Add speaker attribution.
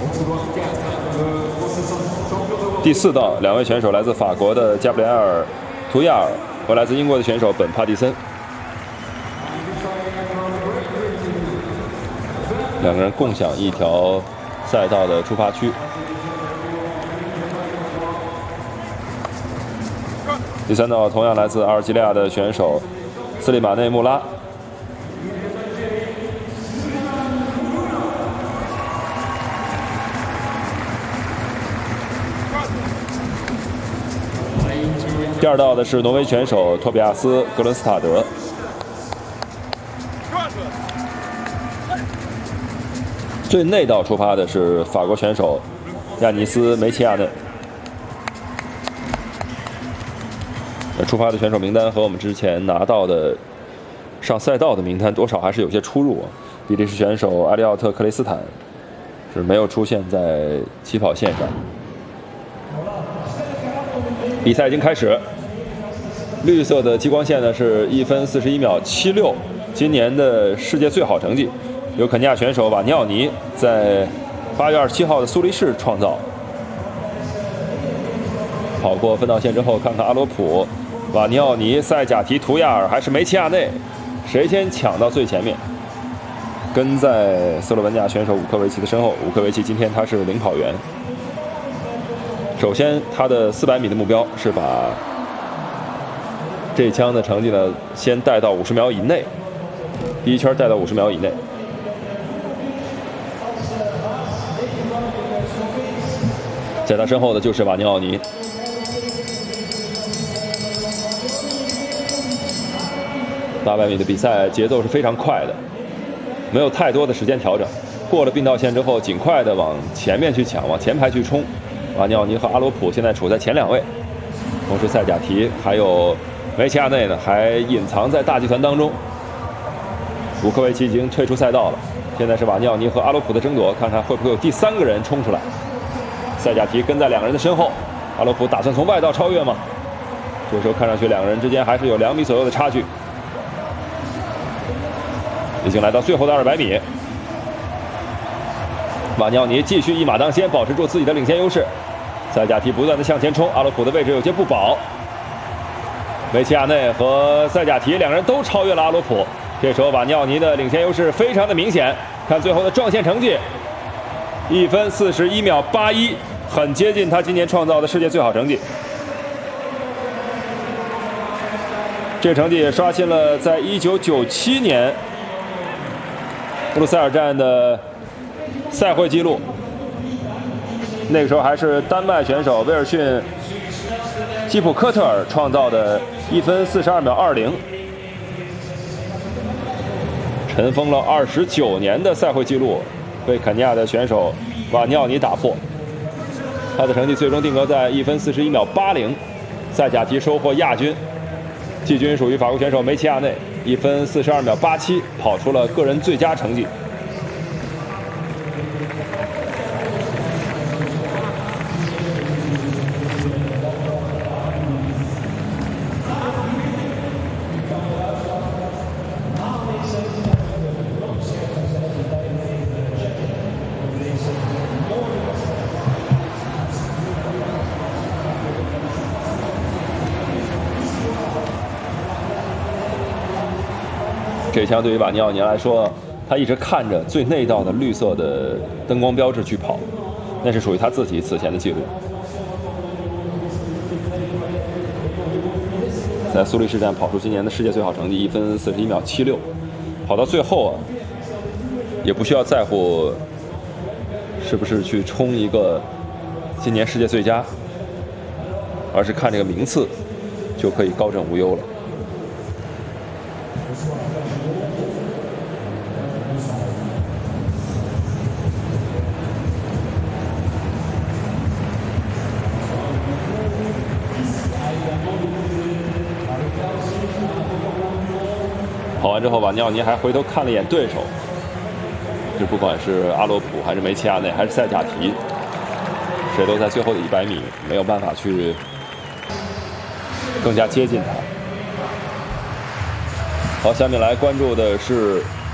Speaker 1: 第4道，两位选手来自法国的加布里埃尔·图亚尔和来自英国的选手本·帕蒂森，两个人共享一条赛道的出发区。第3道，同样来自阿尔及利亚的选手斯利马内·穆拉。第2道的是挪威选手托比亚斯·格伦斯塔德。最内道出发的是法国选手亚尼斯·梅齐亚内。出发的选手名单和我们之前拿到的上赛道的名单多少还是有些出入啊。比利时选手埃利奥特·克雷斯坦是没有出现在起跑线上。比赛已经开始，绿色的激光线呢是1分41秒76，今年的世界最好成绩，由肯尼亚选手瓦尼奥尼在8月27号的苏黎世创造。跑过分道线之后，看看阿罗普、瓦尼奥尼、塞贾提、图亚尔还是梅齐亚内，谁先抢到最前面？跟在斯洛文尼亚选手伍科维奇的身后。伍科维奇今天他是领跑员。首先，他的400米的目标是把这枪的成绩呢先带到50秒以内，第一圈带到50秒以内。在他身后的就是瓦尼奥尼。800米的比赛节奏是非常快的，没有太多的时间调整。过了并道线之后，尽快的往前面去抢，往前排去冲。瓦尼奥尼和阿罗普现在处在前2位，同时塞贾提还有梅齐亚内呢，还隐藏在大集团当中。伍科维奇已经退出赛道了，现在是瓦尼奥尼和阿罗普的争夺，看看会不会有第3个人冲出来。塞贾提跟在2个人的身后，阿罗普打算从外道超越吗？这时候看上去2个人之间还是有2米左右的差距。已经来到最后的200米，瓦尼奥尼继续一马当先，保持住自己的领先优势。塞贾提不断的向前冲，阿罗普的位置有些不保。梅齐亚内和塞贾提2人都超越了阿罗普，这时候瓦尼奥尼的领先优势非常的明显。看最后的撞线成绩，1分41秒81，很接近他今年创造的世界最好成绩。这个成绩也刷新了在1997年布鲁塞尔站的赛会纪录。那个时候还是丹麦选手威尔逊·基普科特尔创造的1分42秒20，尘封了29年的赛会纪录被肯尼亚的选手瓦尼奥尼打破。他的成绩最终定格在1分41秒80，塞贾提收获亚军，季军属于法国选手梅齐亚内，1分42秒87，跑出了个人最佳成绩。这枪对于瓦尼奥尼来说，他一直看着最内道的绿色的灯光标志去跑，那是属于他自己此前的记录。在苏黎世站跑出今年的世界最好成绩1分41秒76，跑到最后啊，也不需要在乎是不是去冲一个今年世界最佳，而是看这个名次就可以高枕无忧了。跑完之后，瓦尼奥尼还回头看了一眼对手，就不管是阿罗普还是梅齐亚内还是塞贾提，谁都在最后的100米没有办法去更加接近他。好，下面来关注的是